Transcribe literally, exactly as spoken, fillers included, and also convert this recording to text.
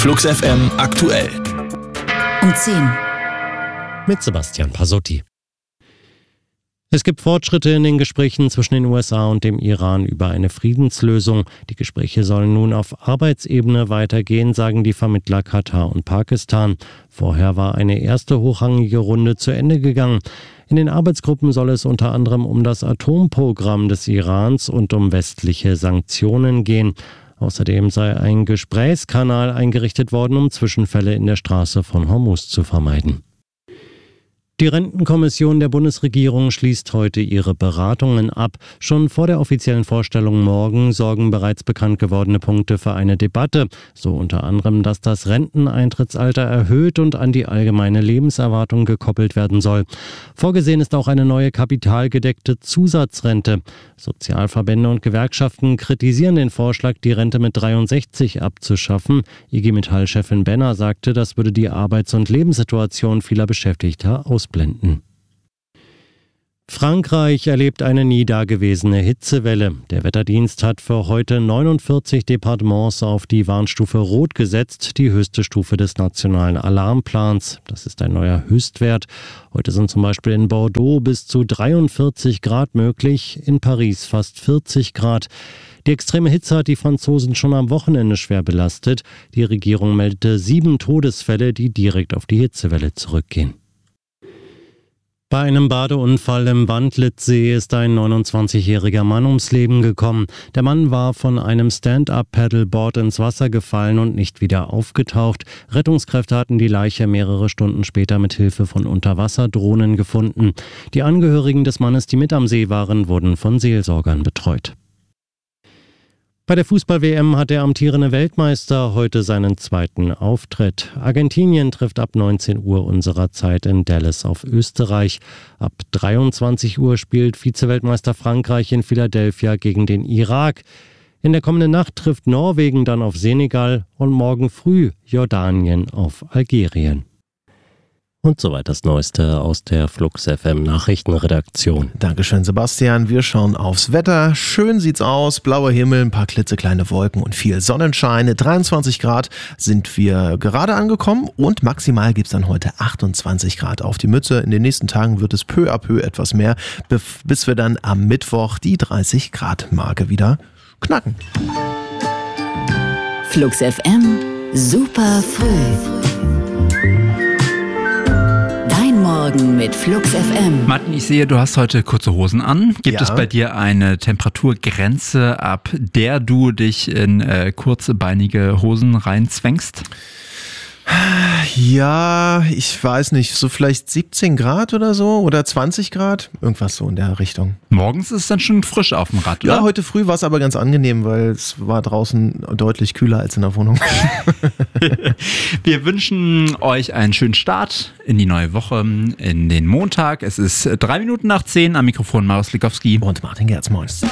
Flux F M aktuell. Um zehn. Mit Sebastian Pasotti. Es gibt Fortschritte in den Gesprächen zwischen den U S A und dem Iran über eine Friedenslösung. Die Gespräche sollen nun auf Arbeitsebene weitergehen, sagen die Vermittler Katar und Pakistan. Vorher war eine erste hochrangige Runde zu Ende gegangen. In den Arbeitsgruppen soll es unter anderem um das Atomprogramm des Irans und um westliche Sanktionen gehen. Außerdem sei ein Gesprächskanal eingerichtet worden, um Zwischenfälle in der Straße von Hormuz zu vermeiden. Die Rentenkommission der Bundesregierung schließt heute ihre Beratungen ab. Schon vor der offiziellen Vorstellung morgen sorgen bereits bekannt gewordene Punkte für eine Debatte. So unter anderem, dass das Renteneintrittsalter erhöht und an die allgemeine Lebenserwartung gekoppelt werden soll. Vorgesehen ist auch eine neue kapitalgedeckte Zusatzrente. Sozialverbände und Gewerkschaften kritisieren den Vorschlag, die Rente mit dreiundsechzig abzuschaffen. I G Metall-Chefin Benner sagte, das würde die Arbeits- und Lebenssituation vieler Beschäftigter ausblenden. Frankreich erlebt eine nie dagewesene Hitzewelle. Der Wetterdienst hat für heute neunundvierzig Departements auf die Warnstufe Rot gesetzt, die höchste Stufe des nationalen Alarmplans. Das ist ein neuer Höchstwert. Heute sind zum Beispiel in Bordeaux bis zu dreiundvierzig Grad möglich, in Paris fast vierzig Grad. Die extreme Hitze hat die Franzosen schon am Wochenende schwer belastet. Die Regierung meldete sieben Todesfälle, die direkt auf die Hitzewelle zurückgehen. Bei einem Badeunfall im Wandlitzsee ist ein neunundzwanzigjähriger Mann ums Leben gekommen. Der Mann war von einem Stand-up-Paddleboard ins Wasser gefallen und nicht wieder aufgetaucht. Rettungskräfte hatten die Leiche mehrere Stunden später mit Hilfe von Unterwasserdrohnen gefunden. Die Angehörigen des Mannes, die mit am See waren, wurden von Seelsorgern betreut. Bei der Fußball-W M hat der amtierende Weltmeister heute seinen zweiten Auftritt. Argentinien trifft ab neunzehn Uhr unserer Zeit in Dallas auf Österreich. Ab dreiundzwanzig Uhr spielt Vize-Weltmeister Frankreich in Philadelphia gegen den Irak. In der kommenden Nacht trifft Norwegen dann auf Senegal und morgen früh Jordanien auf Algerien. Und soweit das Neueste aus der Flux F M Nachrichtenredaktion. Dankeschön, Sebastian. Wir schauen aufs Wetter. Schön sieht's aus. Blauer Himmel, ein paar klitzekleine Wolken und viel Sonnenschein. dreiundzwanzig Grad sind wir gerade angekommen und maximal gibt's dann heute achtundzwanzig Grad auf die Mütze. In den nächsten Tagen wird es peu à peu etwas mehr, bis wir dann am Mittwoch die dreißig Grad Marke wieder knacken. Flux F M, super früh. Morgen mit Flux F M. Martin, ich sehe, du hast heute kurze Hosen an. Gibt Ja. es bei dir eine Temperaturgrenze, ab der du dich in äh, kurzbeinige Hosen reinzwängst? Ja, ich weiß nicht, so vielleicht siebzehn Grad oder so oder zwanzig Grad, irgendwas so in der Richtung. Morgens ist es dann schon frisch auf dem Rad, oder? Ja, heute früh war es aber ganz angenehm, weil es war draußen deutlich kühler als in der Wohnung. Wir wünschen euch einen schönen Start in die neue Woche, in den Montag. Es ist drei Minuten nach zehn, am Mikrofon Marius Likowski. Und Martin Gerz, moin.